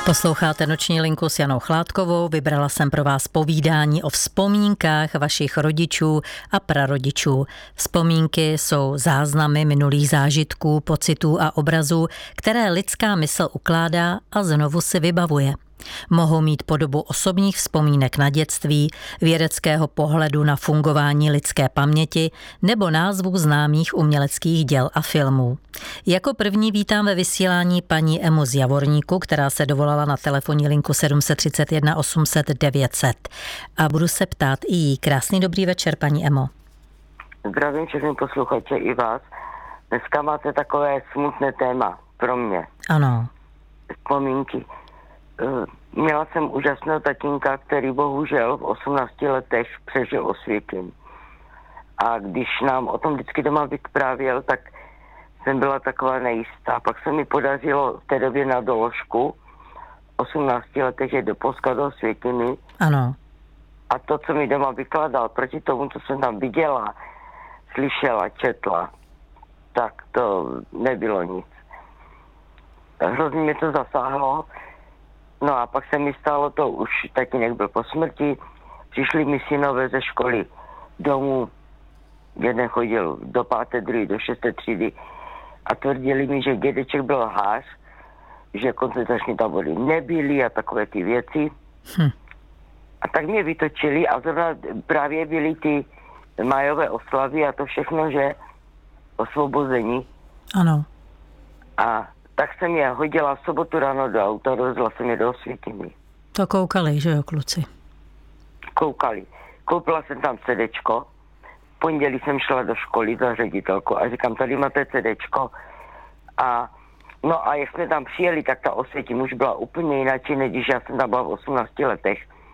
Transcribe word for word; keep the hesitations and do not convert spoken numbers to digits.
Posloucháte Noční linku s Janou Chládkovou. Vybrala jsem pro vás povídání o vzpomínkách vašich rodičů a prarodičů. Vzpomínky jsou záznamy minulých zážitků, pocitů a obrazů, které lidská mysl ukládá a znovu si vybavuje. Mohou mít podobu osobních vzpomínek na dětství, vědeckého pohledu na fungování lidské paměti nebo názvů známých uměleckých děl a filmů. Jako první vítám ve vysílání paní Emu z Javorníku, která se dovolala na telefonní linku sedm tři jedna osm set devět set. A budu se ptát i jí. Krásný dobrý večer, paní Emo. Zdravím všechny posluchače i vás. Dneska máte takové smutné téma pro mě. Ano. Vzpomínky. Měla jsem úžasného tatínka, který bohužel v osmnácti letech přežil osvětlení. A když nám o tom vždycky doma vyprávěl, tak jsem byla taková nejistá. Pak se mi podařilo v té době na doložku osmnácti letech jít do Polska do osvětlení. Ano. A to, co mi doma vykládal proti tomu, co jsem tam viděla, slyšela, četla, tak to nebylo nic. Hrozně mě to zasáhlo. No a pak se mi stalo to, už tatínek byl po smrti, přišli mi synové ze školy domů, jeden chodil do páté, druhý do šesté třídy a tvrdili mi, že dědeček byl lhář, že koncentrační tábory nebyly a takové ty věci. Hm. A tak mě vytočili a zrovna právě byly ty majové oslavy a to všechno, že osvobození. Ano. A tak jsem je hodila v sobotu ráno do auta, rozjela jsem je do Osvětimi. To koukali, že jo, kluci? Koukali. Koupila jsem tam CDčko. V pondělí jsem šla do školy za ředitelku a říkám, tady máte CDčko. A no a jak jsme tam přijeli, tak ta Osvětim už byla úplně jinak, než když já jsem tam byla v osmnácti letech.